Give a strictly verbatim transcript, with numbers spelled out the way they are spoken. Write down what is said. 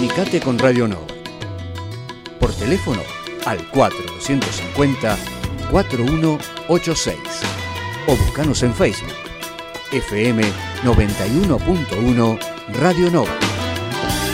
Comunicate con Radio Nova. Por teléfono al cuatro dos cinco cero cuatro uno ocho seis o buscanos en Facebook F M noventa y uno punto uno Radio Nova.